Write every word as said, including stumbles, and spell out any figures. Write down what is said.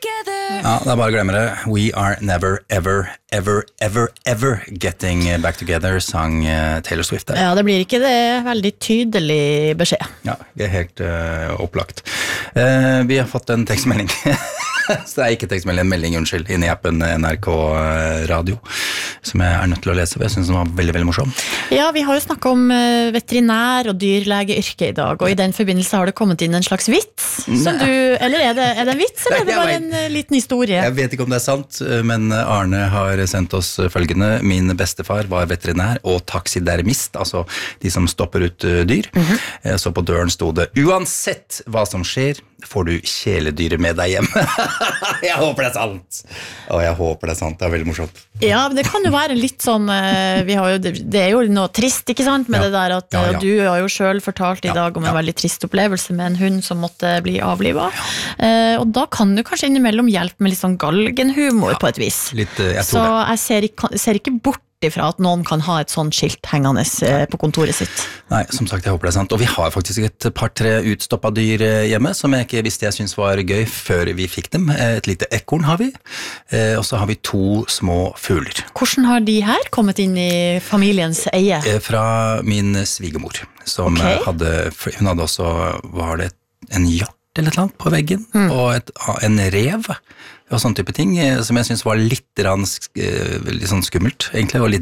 Ja, det er bare å glemme det. We are never, ever, ever, ever, ever getting back together, sang Taylor Swift der. Ja, det blir ikke det veldig tydelig beskjed. Ja, det er helt uh, opplagt. Uh, vi har fått en tekstmelding. Så det er ikke tekstmelding, en melding, unnskyld, inne i appen N R K Radio, som jeg er nødt til å lese, for jeg synes den var veldig, veldig morsom. Ja, vi har jo snakket om veterinær og dyrlegeyrke i dag, og i den forbindelse har det kommet inn en slags vits, som du, eller er det, er det en vits, eller er det bare en liten historie? Jeg vet ikke om det er sant, men Arne har sendt oss følgende. Min bestefar var veterinær og taxidermist, altså de som stopper ut dyr. Mm-hmm. Så på døren stod det, uansett hva som skjer, får du kjæledyret med deg hjem. Jeg håper det er sant. Og jeg håper det er sant, det er veldig morsomt. Ja, men det kan jo være litt sånn, vi har jo, det er jo noe trist, ikke sant, med ja. Det der at ja, ja. Du har jo selv fortalt i ja, dag om en ja. Veldig trist opplevelse med en hund som måtte bli avlivet. Ja. Og da kan du kanskje innimellom hjelpe med litt sånn galgenhumor ja. På et vis. Litt, jeg tror Så det. jeg ser ikke, ser ikke bort ifra at noen kan ha et sånt skilt hengende på kontoret sitt. Nei, som sagt, jeg håper det er sant. Og vi har faktisk et par-tre utstoppet dyr hjemme, som jeg ikke visste jeg synes var gøy før vi fikk dem. Et lite ekorn har vi, og så har vi to små fugler. Hvordan har de her kommet inn i familiens eie? Fra min svigermor, som okay. hadde, hun hadde også, var det en hjort eller et eller annet på veggen, mm. og et, en rev, og sånne type ting, som jeg synes var litt, ransk, litt sånn skummelt, egentlig, og litt